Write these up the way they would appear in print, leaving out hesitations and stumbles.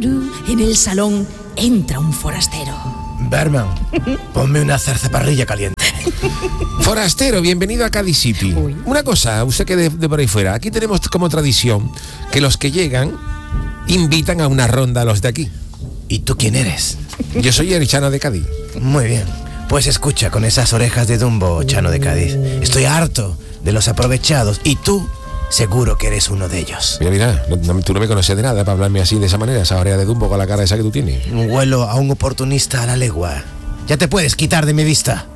tururú. En el salón entra un forastero. Berman, ponme una zarzaparrilla caliente. Forastero, bienvenido a Cádiz City. Uy. Una cosa, usted que de por ahí fuera, aquí tenemos como tradición que los que llegan invitan a una ronda a los de aquí. ¿Y tú quién eres? Yo soy el Chano de Cádiz. Muy bien. Pues escucha, con esas orejas de Dumbo, Chano de Cádiz. Estoy harto de los aprovechados y tú seguro que eres uno de ellos. Mira, tú no me conoces de nada para hablarme así de esa manera, esa oreja de Dumbo con la cara esa que tú tienes. Huelo a un oportunista a la legua. Ya te puedes quitar de mi vista.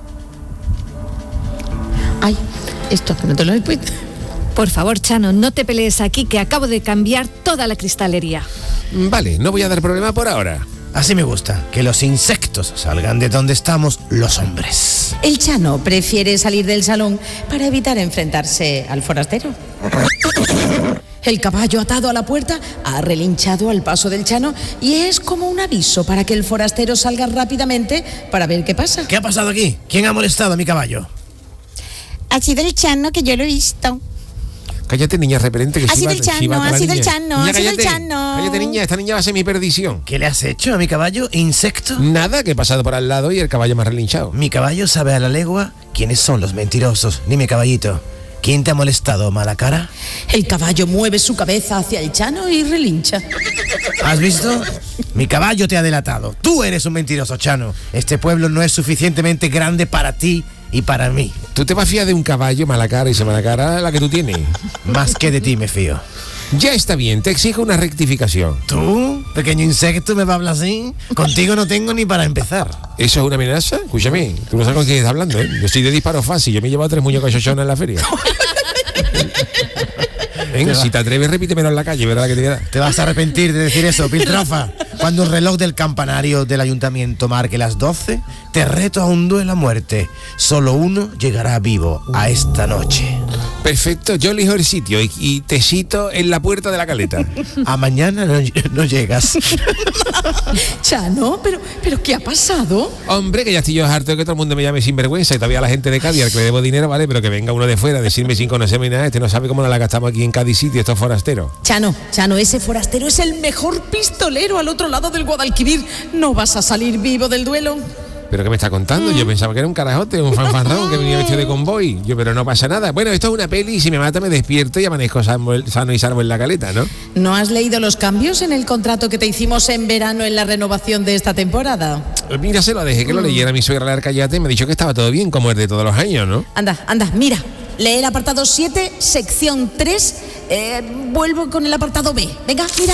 Ay, esto que no te lo he puesto. Por favor, Chano, no te pelees aquí, que acabo de cambiar toda la cristalería. Vale, no voy a dar problema por ahora. Así me gusta, que los insectos salgan de donde estamos los hombres. El Chano prefiere salir del salón para evitar enfrentarse al forastero. El caballo atado a la puerta ha relinchado al paso del Chano y es como un aviso para que el forastero salga rápidamente para ver qué pasa. ¿Qué ha pasado aquí? ¿Quién ha molestado a mi caballo? Ha sido el Chano, que yo lo he visto. Cállate, niña repelente, que Ha sido el Chano, ha sido el Chano, Niña, ha sido el cállate. Chano. Cállate, niña, esta niña va a ser mi perdición. ¿Qué le has hecho a mi caballo? ¿Insecto? Nada, que he pasado por al lado y el caballo me ha relinchado. Mi caballo sabe a la legua quiénes son los mentirosos. Dime, caballito, ¿quién te ha molestado, mala cara? El caballo mueve su cabeza hacia el Chano y relincha. ¿Has visto? Mi caballo te ha delatado. Tú eres un mentiroso, Chano. Este pueblo no es suficientemente grande para ti y para mí. ¿Tú te vas a fiar de un caballo mala cara y se mala cara la que tú tienes? Más que de ti me fío. Ya está bien, te exijo una rectificación. ¿Tú, pequeño insecto, me va a hablar así? Contigo no tengo ni para empezar. ¿Eso es una amenaza? Escúchame, tú no sabes con quién estás hablando, ¿eh? Yo soy de disparo fácil, yo me he llevado 3 muñecos chochones en la feria. Venga, si te atreves, repítemelo en la calle, verás la que te queda. Te vas a arrepentir de decir eso, piltrafa. Cuando el reloj del campanario del ayuntamiento marque las 12, te reto a un duelo a muerte. Solo uno llegará vivo a esta noche. Perfecto, yo elijo el sitio y te cito en la puerta de la caleta. A mañana no llegas. Chano, pero ¿qué ha pasado? Hombre, que ya estoy yo harto de que todo el mundo me llame sinvergüenza y todavía la gente de Cádiz al que le debo dinero, vale, pero que venga uno de fuera a decirme sin conocerme nada, este no sabe cómo nos la gastamos aquí en Cádiz City, estos forasteros. Chano, ese forastero es el mejor pistolero al otro lado del Guadalquivir. ¿No vas a salir vivo del duelo? ¿Pero qué me está contando? Yo pensaba que era un carajote, un fanfarrón que venía vestido de convoy. Pero no pasa nada. Bueno, esto es una peli y si me mata me despierto y amanezco sano y salvo en la caleta, ¿no? ¿No has leído los cambios en el contrato que te hicimos en verano en la renovación de esta temporada? Mira, se lo dejé que lo leyera mi suegra la Callate y me ha dicho que estaba todo bien, como es de todos los años, ¿no? Anda, mira. Lee el apartado 7, sección 3. Vuelvo con el apartado B. Venga, mira.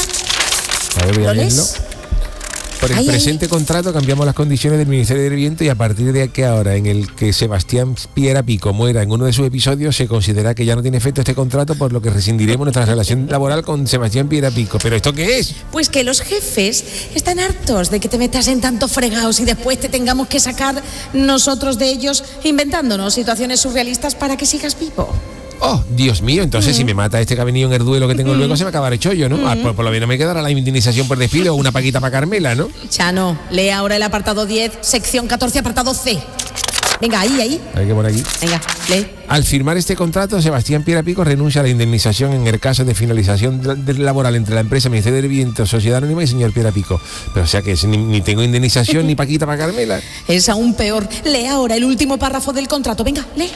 A ver, voy a ¿Lo leerlo. lees? Por el presente contrato cambiamos las condiciones del Ministerio del Viento y a partir de que ahora en el que Sebastián Piera Pico muera en uno de sus episodios se considera que ya no tiene efecto este contrato, por lo que rescindiremos nuestra relación laboral con Sebastián Piera Pico. ¿Pero esto qué es? Pues que los jefes están hartos de que te metas en tantos fregados y después te tengamos que sacar nosotros de ellos inventándonos situaciones surrealistas para que sigas vivo. Oh, Dios mío, entonces si me mata este que ha venido en el duelo que tengo luego se me acabará el chollo, ¿no? Por lo menos me quedará la indemnización por despido o una paquita para Carmela, ¿no? Chano, lee ahora el apartado 10, sección 14, apartado C. Venga, ahí. Hay que poner aquí. Venga, lee. Al firmar este contrato, Sebastián Piera Pico renuncia a la indemnización en el caso de finalización laboral entre la empresa Ministerio del Viento, Sociedad Anónima y señor Piera Pico. Pero o sea que ni tengo indemnización ni paquita para Carmela. Es aún peor. Lee ahora el último párrafo del contrato. Venga, lee.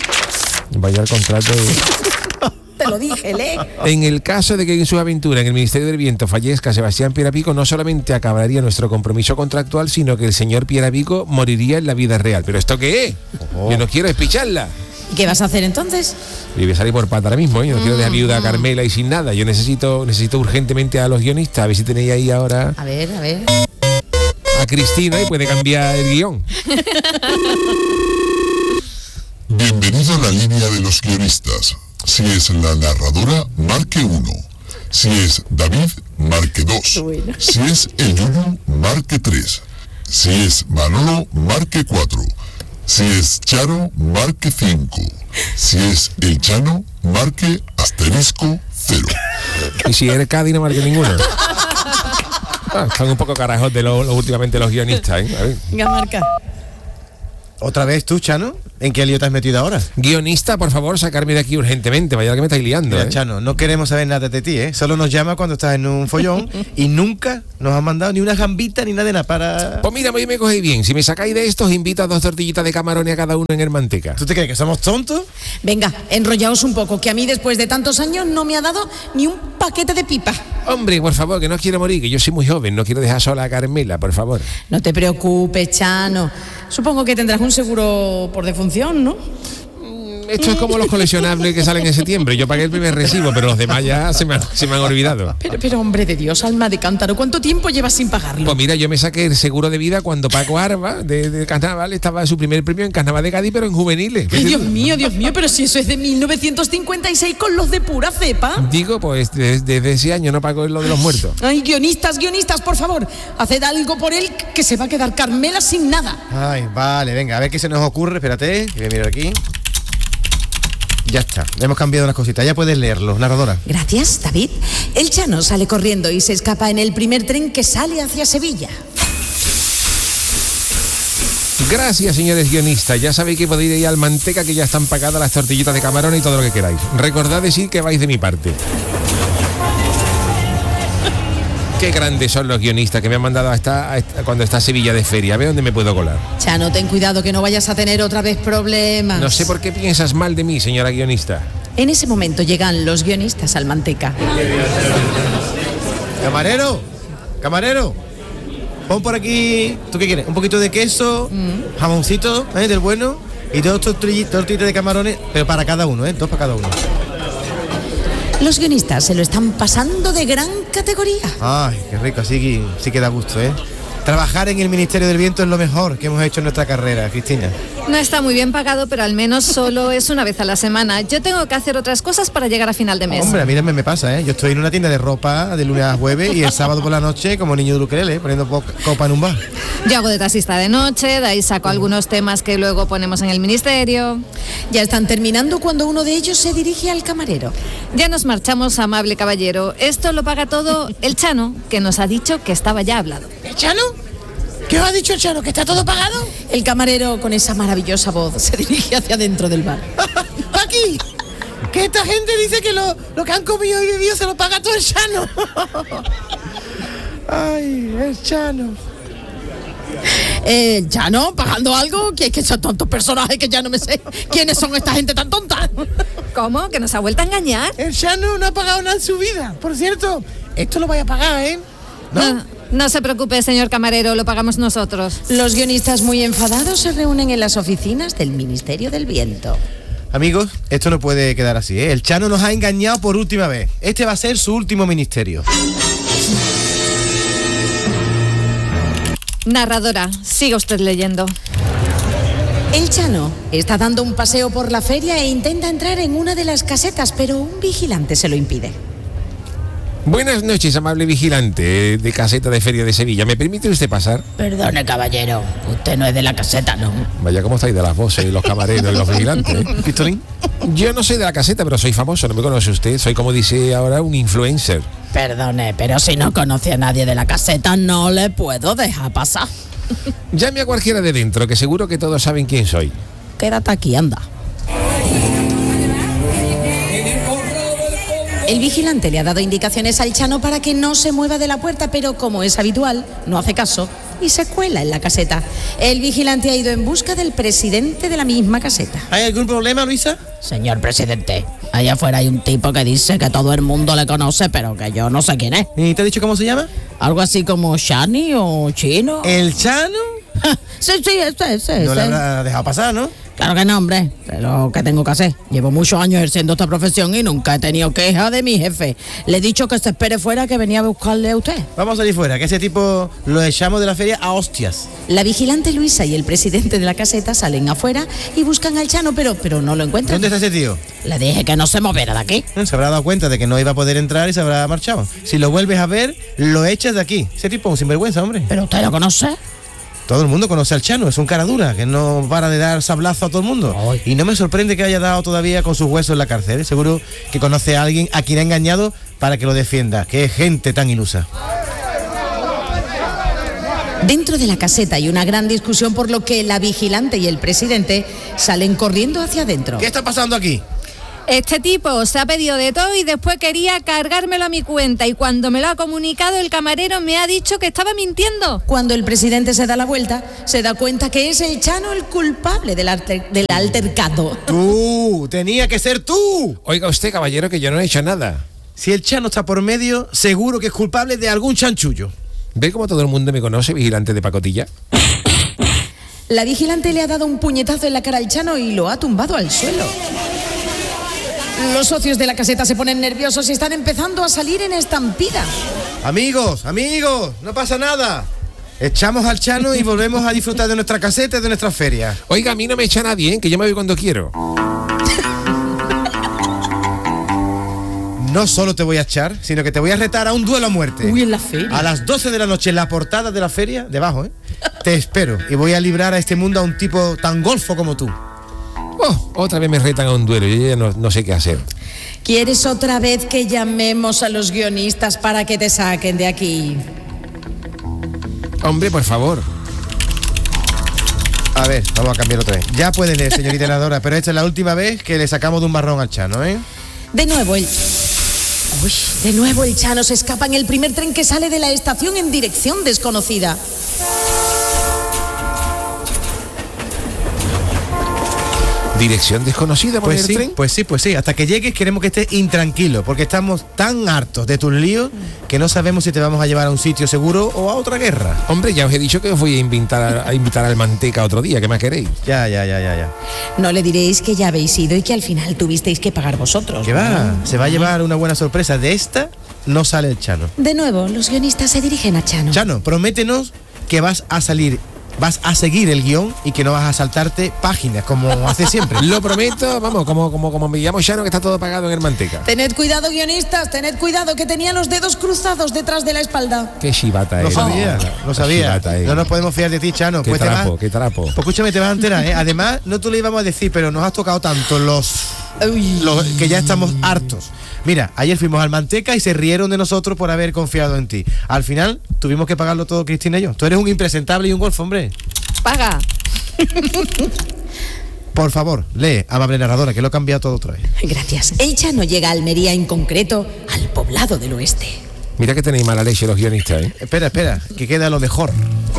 Vaya el contrato. Te lo dije, lee. En el caso de que en su aventura en el Ministerio del Viento fallezca Sebastián Piera Pico, no solamente acabaría nuestro compromiso contractual, sino que el señor Piera Pico moriría en la vida real. ¿Pero esto qué es? Yo no quiero espicharla. ¿Y qué vas a hacer entonces? Y voy a salir por pata ahora mismo, ¿eh? Yo no quiero dejar viuda a Carmela y sin nada. Yo necesito urgentemente a los guionistas, a ver si tenéis ahí ahora A ver. a Cristina y puede cambiar el guión. Bienvenido a la línea de los guionistas. Si es la narradora, marque 1. Si es David, marque 2. Bueno. Si es el Yuyu, marque 3. Si es Manolo, marque 4. Si es Charo, marque 5. Si es el Chano, marque asterisco 0. Y si eres Cádiz, no marque ninguno. Están un poco carajos de últimamente los guionistas, ¿eh? A ver. Venga, marca. ¿Otra vez tú, Chano? ¿En qué lío te has metido ahora? Guionista, por favor, sacarme de aquí urgentemente. Vaya que me estáis liando. Mira, Chano, no queremos saber nada de ti, ¿eh? Solo nos llama cuando estás en un follón y nunca nos han mandado ni una gambita ni nada para... Pues mira, hoy me cogéis bien. Si me sacáis de esto, os invito a 2 tortillitas de camarones a cada uno en el manteca. ¿Tú te crees que somos tontos? Venga, enrollaos un poco, que a mí después de tantos años no me ha dado ni un paquete de pipa. Hombre, por favor, que no quiero morir, que yo soy muy joven. No quiero dejar sola a Carmela, por favor. No te preocupes, Chano. Supongo que tendrás un seguro por defunción, ¿no? Esto es como los coleccionables que salen en septiembre. Yo pagué el primer recibo, pero los demás ya se me han olvidado. Pero hombre de Dios, alma de cántaro, ¿cuánto tiempo llevas sin pagarlo? Pues mira, yo me saqué el seguro de vida cuando Paco Arba, de Carnaval, estaba en su primer premio en Carnaval de Cádiz, pero en juveniles. Ay, Dios mío, pero si eso es de 1956 con los de pura cepa. Digo, pues desde ese año no pago lo de los muertos. Ay, guionistas, por favor, haced algo por él, que se va a quedar Carmela sin nada. Ay, vale, venga, a ver qué se nos ocurre. Espérate, que voy a mirar aquí. Ya está, hemos cambiado unas cositas. Ya puedes leerlo, narradora. Gracias, David. El Chano sale corriendo y se escapa en el primer tren que sale hacia Sevilla. Gracias, señores guionistas. Ya sabéis que podéis ir al manteca, que ya están pagadas las tortillitas de camarón y todo lo que queráis. Recordad decir que vais de mi parte. Qué grandes son los guionistas que me han mandado cuando está Sevilla de feria. A ver dónde me puedo colar. Chano, ten cuidado que no vayas a tener otra vez problemas. No sé por qué piensas mal de mí, señora guionista. En ese momento llegan los guionistas al manteca. Camarero, pon por aquí, ¿tú qué quieres? Un poquito de queso, jamoncito, del bueno, y 2 tortillitas de camarones, pero para cada uno, 2 para cada uno. Los guionistas se lo están pasando de gran categoría. Ay, qué rico, sí que da gusto, Trabajar en el Ministerio del Viento es lo mejor que hemos hecho en nuestra carrera, Cristina. No está muy bien pagado, pero al menos solo es una vez a la semana. Yo tengo que hacer otras cosas para llegar a final de mes. Hombre, a mí también me pasa, Yo estoy en una tienda de ropa de lunes a jueves y el sábado por la noche, como niño de ukelele, poniendo copa en un bar. Yo hago de taxista de noche, de ahí saco algunos temas que luego ponemos en el ministerio. Ya están terminando cuando uno de ellos se dirige al camarero. Ya nos marchamos, amable caballero. Esto lo paga todo el Chano, que nos ha dicho que estaba ya hablado. ¿El Chano? ¿Qué os ha dicho el Chano? ¿Que está todo pagado? El camarero, con esa maravillosa voz, se dirige hacia adentro del bar. ¡Aquí! Que esta gente dice que lo que han comido y bebido se lo paga todo el Chano. Ay, el Chano. ¿El Chano pagando algo? Que es que son tantos personajes que ya no me sé quiénes son esta gente tan tonta. ¿Cómo? ¿Que nos ha vuelto a engañar? El Chano no ha pagado nada en su vida. Por cierto, esto lo voy a pagar, No se preocupe, señor camarero, lo pagamos nosotros. Los guionistas, muy enfadados, se reúnen en las oficinas del Ministerio del Viento. Amigos, esto no puede quedar así, El Chano nos ha engañado por última vez. Este va a ser su último ministerio. Narradora, siga usted leyendo. El Chano está dando un paseo por la feria e intenta entrar en una de las casetas, pero un vigilante se lo impide. Buenas noches, amable vigilante de caseta de feria de Sevilla. ¿Me permite usted pasar? Perdone, caballero, usted no es de la caseta, ¿no? Vaya, ¿cómo estáis de las voces y los camareros y los vigilantes? ¿Pistolín? Yo no soy de la caseta, pero soy famoso, no me conoce usted. Soy, como dice ahora, un influencer. Perdone, pero si no conoce a nadie de la caseta, no le puedo dejar pasar. Llame a cualquiera de dentro, que seguro que todos saben quién soy. Quédate aquí, anda. El vigilante le ha dado indicaciones al Chano para que no se mueva de la puerta, pero como es habitual, no hace caso y se cuela en la caseta. El vigilante ha ido en busca del presidente de la misma caseta. ¿Hay algún problema, Luisa? Señor presidente, allá afuera hay un tipo que dice que todo el mundo le conoce, pero que yo no sé quién es. ¿Y te ha dicho cómo se llama? Algo así como Shani o Chino. ¿El Chano? Sí, ese. No le habrá dejado pasar, ¿no? Claro que no, hombre, pero ¿qué tengo que hacer? Llevo muchos años ejerciendo esta profesión y nunca he tenido queja de mi jefe. Le he dicho que se espere fuera, que venía a buscarle a usted. Vamos a salir fuera, que ese tipo lo echamos de la feria a hostias. La vigilante Luisa y el presidente de la caseta salen afuera y buscan al Chano, pero no lo encuentran. ¿Dónde está ese tío? Le dije que no se moviera de aquí. Se habrá dado cuenta de que no iba a poder entrar y se habrá marchado. Si lo vuelves a ver, lo echas de aquí. Ese tipo es un sinvergüenza, hombre. ¿Pero usted lo conoce? Todo el mundo conoce al Chano, es un cara dura, que no para de dar sablazo a todo el mundo. Ay. Y no me sorprende que haya dado todavía con sus huesos en la cárcel. Seguro que conoce a alguien a quien ha engañado para que lo defienda. Qué gente tan ilusa. Dentro de la caseta hay una gran discusión, por lo que la vigilante y el presidente salen corriendo hacia adentro. ¿Qué está pasando aquí? Este tipo se ha pedido de todo y después quería cargármelo a mi cuenta, y cuando me lo ha comunicado el camarero me ha dicho que estaba mintiendo. Cuando el presidente se da la vuelta, se da cuenta que es el Chano el culpable del altercado. Tú, tenía que ser tú. Oiga usted, caballero, que yo no he hecho nada. Si el Chano está por medio, seguro que es culpable de algún chanchullo. ¿Ve cómo todo el mundo me conoce, vigilante de pacotilla? La vigilante le ha dado un puñetazo en la cara al Chano y lo ha tumbado al suelo. Los socios de la caseta se ponen nerviosos y están empezando a salir en estampida. Amigos, no pasa nada. Echamos al Chano y volvemos a disfrutar de nuestra caseta y de nuestra feria. Oiga, a mí no me echa nadie, que yo me voy cuando quiero. No solo te voy a echar, sino que te voy a retar a un duelo a muerte. Uy, en la feria. A las 12 de la noche en la portada de la feria, debajo, te espero y voy a librar a este mundo a un tipo tan golfo como tú. Oh, otra vez me retan a un duelo, yo ya no sé qué hacer. ¿Quieres otra vez que llamemos a los guionistas para que te saquen de aquí? Hombre, por favor. A ver, vamos a cambiar otra vez. Ya puede leer, señorita Nadora, pero esta es la última vez que le sacamos de un marrón al Chano, ¿eh? De nuevo el Chano se escapa en el primer tren que sale de la estación en dirección desconocida. ¿Dirección desconocida por el tren? Pues sí. Hasta que llegues queremos que estés intranquilo, porque estamos tan hartos de tus líos que no sabemos si te vamos a llevar a un sitio seguro o a otra guerra. Hombre, ya os he dicho que os voy a invitar al Manteca otro día, ¿qué más queréis? Ya. No le diréis que ya habéis ido y que al final tuvisteis que pagar vosotros. ¿Qué va? Se va a llevar una buena sorpresa. De esta no sale el Chano. De nuevo, los guionistas se dirigen a Chano. Chano, prométenos que vas a seguir el guión y que no vas a saltarte páginas como hace siempre. Lo prometo, vamos, como me llamo Chano, que está todo pagado en el Manteca. Tened cuidado, guionistas, tened cuidado, que tenía los dedos cruzados detrás de la espalda. Qué chivata Lo es. sabía. No nos podemos fiar de ti, Chano. Qué trapo. Pues escúchame, te vas a enterar, ¿eh? Además, no te lo íbamos a decir, pero nos has tocado tanto los que ya estamos hartos. Mira, ayer fuimos al Manteca y se rieron de nosotros por haber confiado en ti. Al final, tuvimos que pagarlo todo Cristina y yo. Tú eres un impresentable y un golfo, hombre. Paga. Por favor, lee, amable narradora, que lo he cambiado todo otra vez. Gracias. El Chano llega a Almería, en concreto, al poblado del oeste. Mira que tenéis mala leche los guionistas, ¿eh? Espera, que queda lo mejor.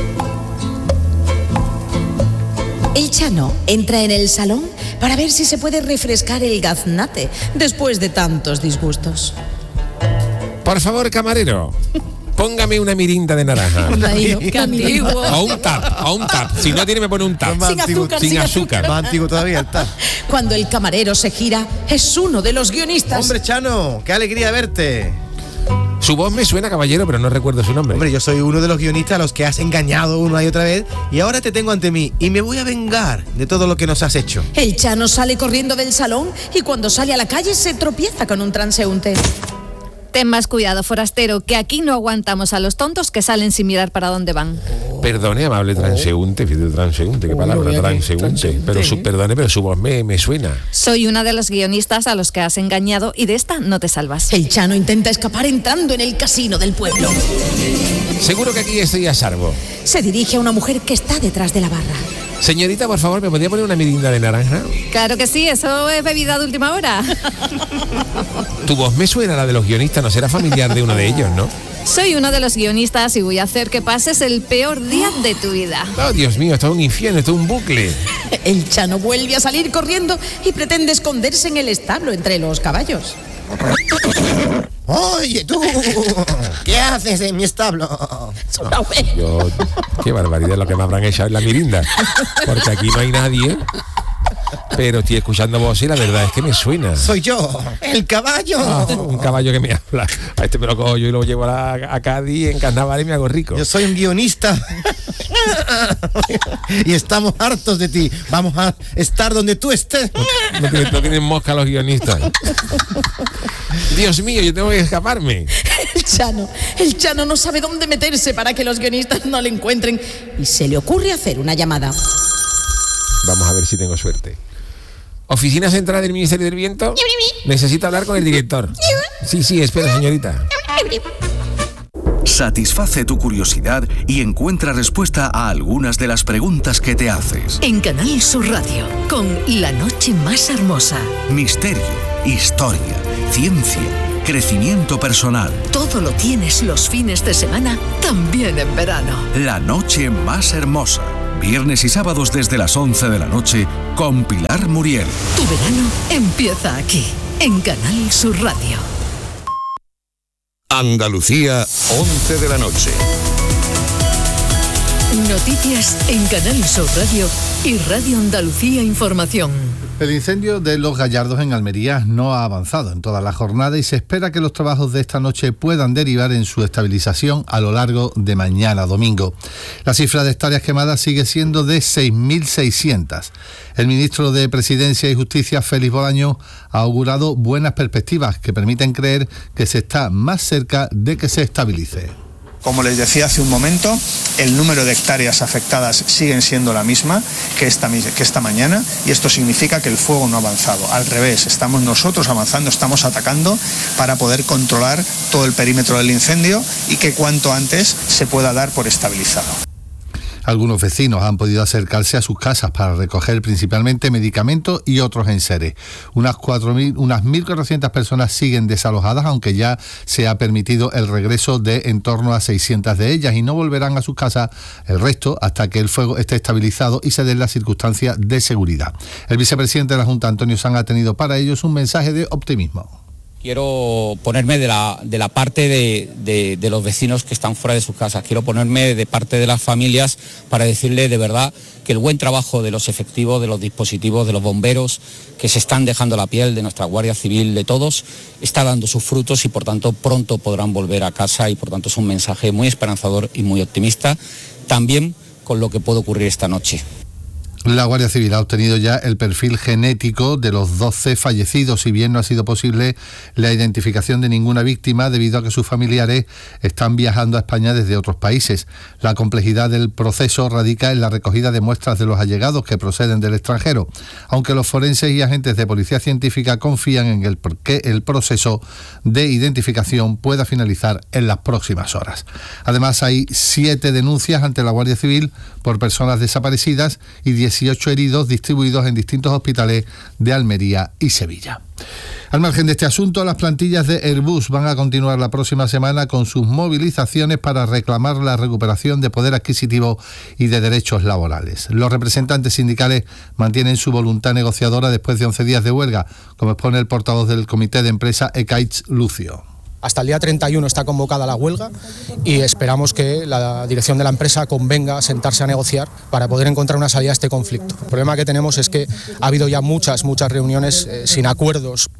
El Chano entra en el salón para ver si se puede refrescar el gaznate después de tantos disgustos. Por favor, camarero, póngame una mirinda de naranja. Qué antiguo. O un tap. Si no tiene, me pone un tap. Sin azúcar. Más antiguo todavía está. Cuando el camarero se gira, es uno de los guionistas. Hombre, Chano, qué alegría verte. Su voz me suena, caballero, pero no recuerdo su nombre. Hombre, yo soy uno de los guionistas a los que has engañado una y otra vez y ahora te tengo ante mí y me voy a vengar de todo lo que nos has hecho. El Chano sale corriendo del salón y cuando sale a la calle se tropieza con un transeúnte. Ten más cuidado, forastero, que aquí no aguantamos a los tontos que salen sin mirar para dónde van. Perdone, amable transeúnte, qué palabra, transeúnte. Pero su voz me suena. Soy una de los guionistas a los que has engañado y de esta no te salvas. El Chano intenta escapar entrando en el casino del pueblo. Seguro que aquí estoy a salvo. Se dirige a una mujer que está detrás de la barra. Señorita, por favor, ¿me podría poner una mirinda de naranja? Claro que sí, eso es bebida de última hora. Tu voz me suena a la de los guionistas, no será familiar de uno de ellos, ¿no? Soy uno de los guionistas y voy a hacer que pases el peor día de tu vida. Oh, Dios mío, esto es un infierno, esto es un bucle. El Chano vuelve a salir corriendo y pretende esconderse en el establo entre los caballos. Oye, tú, ¿qué haces en mi establo? Qué barbaridad lo que me habrán echado en la mirinda. Porque aquí no hay nadie. Pero estoy escuchando voces y la verdad es que me suena. Soy yo, el caballo. Un caballo que me habla. A este me lo cojo yo y lo llevo a Cádiz en carnaval y me hago rico. Yo soy un guionista. Y estamos hartos de ti. Vamos a estar donde tú estés. No tienen mosca los guionistas. Dios mío, yo tengo que escaparme. El Chano no sabe dónde meterse para que los guionistas no le encuentren y se le ocurre hacer una llamada. Vamos a ver si tengo suerte. Oficina Central del Ministerio del Viento. Necesito hablar con el director. Sí, espera, señorita. Satisface tu curiosidad y encuentra respuesta a algunas de las preguntas que te haces. En Canal Sur Radio, con La Noche Más Hermosa. Misterio, historia, ciencia, crecimiento personal. Todo lo tienes los fines de semana, también en verano. La Noche Más Hermosa. Viernes y sábados desde las 11 de la noche con Pilar Muriel. Tu verano empieza aquí, en Canal Sur Radio. Andalucía, 11 de la noche. Noticias en Canal Sur Radio y Radio Andalucía Información. El incendio de Los Gallardos en Almería no ha avanzado en toda la jornada y se espera que los trabajos de esta noche puedan derivar en su estabilización a lo largo de mañana domingo. La cifra de hectáreas quemadas sigue siendo de 6.600. El ministro de Presidencia y Justicia, Félix Bolaños, ha augurado buenas perspectivas que permiten creer que se está más cerca de que se estabilice. Como les decía hace un momento, el número de hectáreas afectadas siguen siendo la misma que esta mañana, y esto significa que el fuego no ha avanzado. Al revés, estamos nosotros avanzando, estamos atacando para poder controlar todo el perímetro del incendio y que cuanto antes se pueda dar por estabilizado. Algunos vecinos han podido acercarse a sus casas para recoger principalmente medicamentos y otros enseres. Unas 1.400 personas siguen desalojadas, aunque ya se ha permitido el regreso de en torno a 600 de ellas, y no volverán a sus casas el resto hasta que el fuego esté estabilizado y se den las circunstancias de seguridad. El vicepresidente de la Junta, Antonio Sanz, ha tenido para ellos un mensaje de optimismo. Quiero ponerme de la parte de los vecinos que están fuera de sus casas. Quiero ponerme de parte de las familias para decirle de verdad que el buen trabajo de los efectivos, de los dispositivos, de los bomberos, que se están dejando la piel, de nuestra Guardia Civil, de todos, está dando sus frutos y por tanto pronto podrán volver a casa, y por tanto es un mensaje muy esperanzador y muy optimista, también con lo que puede ocurrir esta noche. La Guardia Civil ha obtenido ya el perfil genético de los 12 fallecidos, si bien no ha sido posible la identificación de ninguna víctima debido a que sus familiares están viajando a España desde otros países. La complejidad del proceso radica en la recogida de muestras de los allegados que proceden del extranjero, aunque los forenses y agentes de policía científica confían en que el proceso de identificación pueda finalizar en las próximas horas. Además, hay 7 denuncias ante la Guardia Civil por personas desaparecidas y 18 heridos distribuidos en distintos hospitales de Almería y Sevilla. Al margen de este asunto, las plantillas de Airbus van a continuar la próxima semana con sus movilizaciones para reclamar la recuperación de poder adquisitivo y de derechos laborales. Los representantes sindicales mantienen su voluntad negociadora después de 11 días de huelga, como expone el portavoz del comité de empresa Ecaitz, Lucio. Hasta el día 31 está convocada la huelga y esperamos que la dirección de la empresa convenga a sentarse a negociar para poder encontrar una salida a este conflicto. El problema que tenemos es que ha habido ya muchas reuniones sin acuerdos.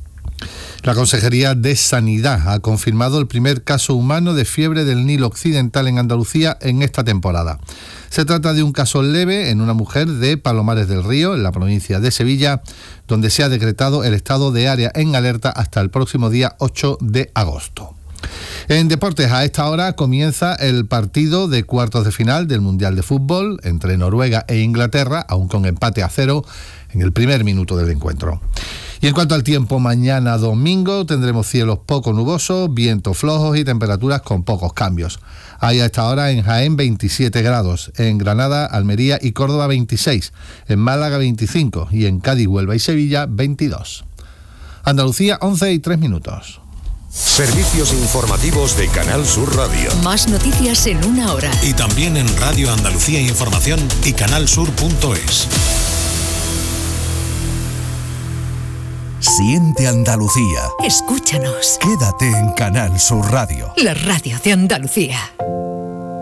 La Consejería de Sanidad ha confirmado el primer caso humano de fiebre del Nilo Occidental en Andalucía en esta temporada. Se trata de un caso leve en una mujer de Palomares del Río, en la provincia de Sevilla, donde se ha decretado el estado de área en alerta hasta el próximo día 8 de agosto. En deportes, a esta hora comienza el partido de cuartos de final del Mundial de Fútbol entre Noruega e Inglaterra, aún con empate a 0 en el primer minuto del encuentro. Y en cuanto al tiempo, mañana domingo tendremos cielos poco nubosos, vientos flojos y temperaturas con pocos cambios. Hay a esta hora en Jaén 27 grados, en Granada, Almería y Córdoba 26, en Málaga 25 y en Cádiz, Huelva y Sevilla 22. Andalucía 11:03. Servicios informativos de Canal Sur Radio. Más noticias en una hora. Y también en Radio Andalucía Información y canalsur.es. Siente Andalucía. Escúchanos. Quédate en Canal Sur Radio. La radio de Andalucía.